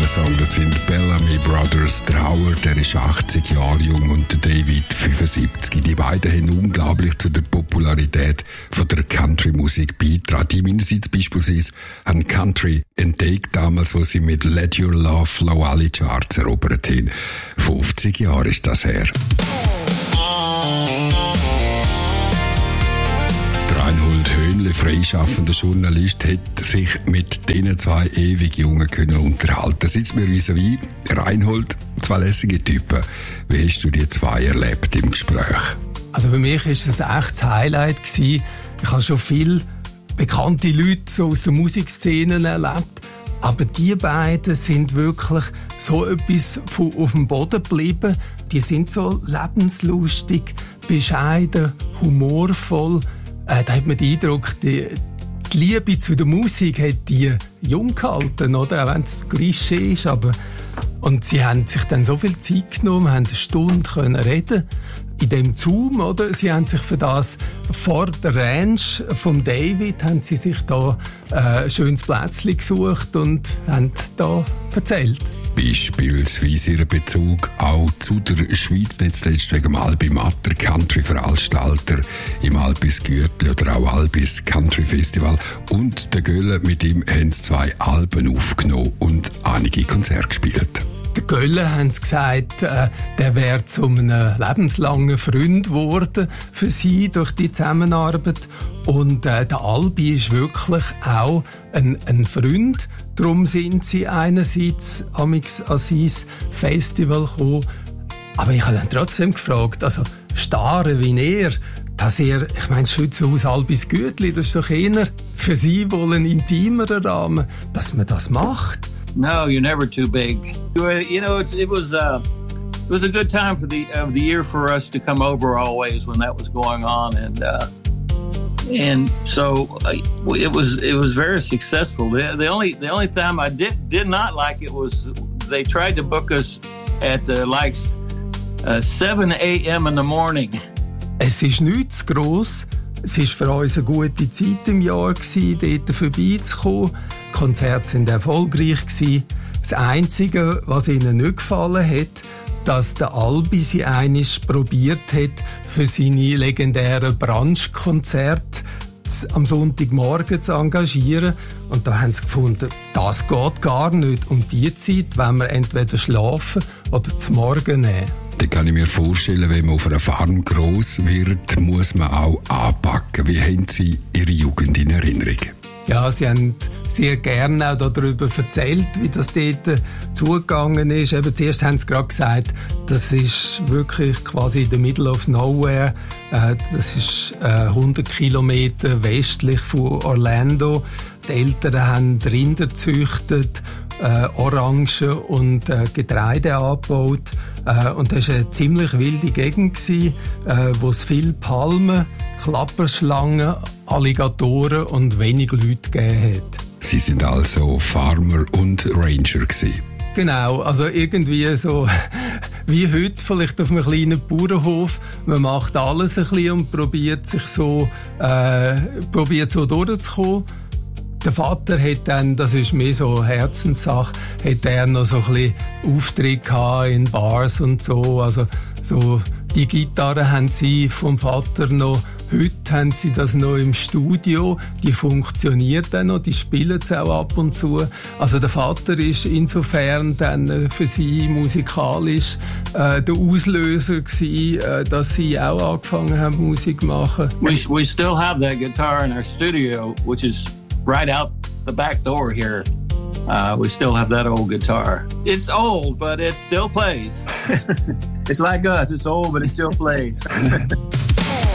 tollen Song. Das sind Bellamy Brothers. Der Howard, der ist 80 Jahre jung und der David 75. Die beiden haben unglaublich zu der Popularität von der Country-Musik beigetragen. Die meinerseits beispielsweise haben Country entdeckt damals, wo sie mit Let Your Love Flow alle Charts erobert haben. 50 Jahre ist das her. Reinhold Höhnle, freischaffender Journalist, hat sich mit diesen zwei ewig Jungen können unterhalten. Sitzt mir vis-à-vis. Reinhold, zwei lässige Typen. Wie hast du die zwei erlebt im Gespräch? Also für mich war es ein echtes Highlight gewesen. Ich habe schon viele bekannte Leute so aus der Musikszene erlebt. Aber die beiden sind wirklich so etwas auf dem Boden geblieben. Die sind so lebenslustig, bescheiden, humorvoll. Da hat man den Eindruck, die Liebe zu der Musik hat die jung gehalten, oder? Auch wenn es Klischee ist. Und sie haben sich dann so viel Zeit genommen, haben eine Stunde können reden in dem Zoom, oder? Sie haben sich für das vor der Ranch vom David haben sie sich da ein schönes Plätzchen gesucht und haben da erzählt. Beispielsweise ihren Bezug auch zu der Schweiz, nicht zuletzt wegen dem Albi Matter, Country-Veranstalter im Albis Gürtli oder auch Albis Country Festival. Und der Gölle, mit ihm haben sie 2 Alben aufgenommen und einige Konzerte gespielt. Der Gölle, haben sie gesagt, der wäre zu einem lebenslangen Freund geworden für sie durch die Zusammenarbeit. Und der Albi ist wirklich auch ein Freund. Darum sind sie einerseits amix an sein Festival gekommen. Aber ich habe dann trotzdem gefragt, also Starre wie er, dass er, ich meine, Schützenhaus Albis Gürtli, das ist doch eher für sie wohl ein intimerer Rahmen, dass man das macht. No, you're never too big. You know, it was a good time for the year for us to come over always when that was going on, and so it was very successful. The only time I did not like it was they tried to book us at 7 a.m. in the morning. Es ist nichts gross. Es war für uns eine gute Zeit im Jahr, dort vorbeizukommen. Die Konzerte waren erfolgreich. Das Einzige, was ihnen nicht gefallen hat, dass der Albi sie einmal probiert hat, für seine legendären Brunch-Konzerte am Sonntagmorgen zu engagieren. Und da haben sie gefunden, das geht gar nicht. Um die Zeit wollen wir entweder schlafen oder zum Morgen nehmen. Da kann ich mir vorstellen, wenn man auf einer Farm gross wird, muss man auch anpacken. Wie haben Sie Ihre Jugend in Erinnerung? Ja, sie haben sehr gerne auch darüber erzählt, wie das dort zugegangen ist. Eben zuerst haben sie gerade gesagt, das ist wirklich quasi in the middle of nowhere. Das ist 100 Kilometer westlich von Orlando. Die Eltern haben Rinder gezüchtet, Orangen und Getreide angebaut. Und das war eine ziemlich wilde Gegend, wo es viele Palmen, Klapperschlangen, Alligatoren und wenig Leute gegeben hat. Sie sind also Farmer und Ranger gewesen. Genau, also irgendwie so wie heute vielleicht auf einem kleinen Bauernhof. Man macht alles ein bisschen und probiert so durchzukommen. Der Vater hat dann, das ist mehr so eine Herzenssache, hat er noch so ein bisschen Auftritte gehabt in Bars und so. Also so die Gitarre haben sie vom Vater noch. Heute haben sie das noch im Studio. Die funktioniert dann noch, die spielen es auch ab und zu. Also der Vater ist insofern dann für sie musikalisch der Auslöser gewesen, dass sie auch angefangen haben, Musik zu machen. We still have that guitar in our studio, which is right out the back door here. We still have that old guitar. It's old, but it still plays. It's like us. It's old, but it still plays.